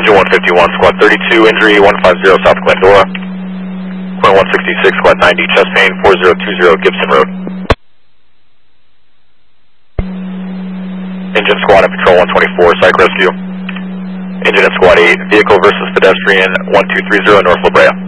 Engine 151, squad 32, injury 150 South Glendora. Corner 166, squad 90, chest pain 4020 Gibson Road. Engine squad and patrol 124, psych rescue. Engine and squad 8, vehicle versus pedestrian 1230 North La Brea.